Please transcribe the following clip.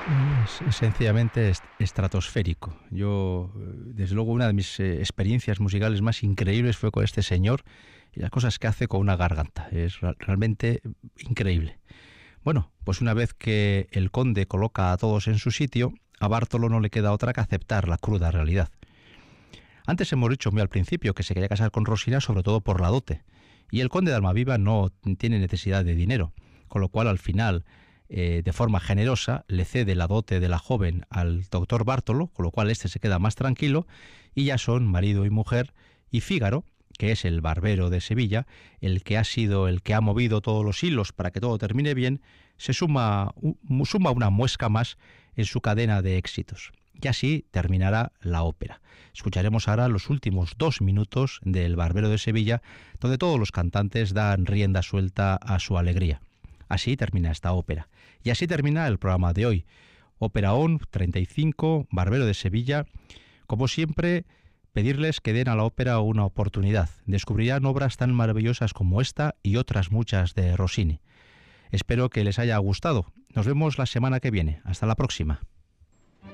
Es sencillamente estratosférico. Yo, desde luego, una de mis experiencias musicales más increíbles fue con este señor y las cosas que hace con una garganta. Es realmente increíble. Bueno, pues una vez que el conde coloca a todos en su sitio, a Bartolo no le queda otra que aceptar la cruda realidad. Antes hemos dicho muy al principio que se quería casar con Rosina sobre todo por la dote, y el conde de Almaviva no tiene necesidad de dinero, con lo cual al final, de forma generosa, le cede la dote de la joven al doctor Bartolo, con lo cual este se queda más tranquilo, y ya son marido y mujer, y Fígaro, que es el barbero de Sevilla, el que ha sido el que ha movido todos los hilos para que todo termine bien, se suma una muesca más en su cadena de éxitos. Y así terminará la ópera. Escucharemos ahora los últimos 2 minutos del Barbero de Sevilla, donde todos los cantantes dan rienda suelta a su alegría. Así termina esta ópera. Y así termina el programa de hoy. Ópera ON 35, Barbero de Sevilla. Como siempre, pedirles que den a la ópera una oportunidad. Descubrirán obras tan maravillosas como esta y otras muchas de Rossini. Espero que les haya gustado. Nos vemos la semana que viene. Hasta la próxima.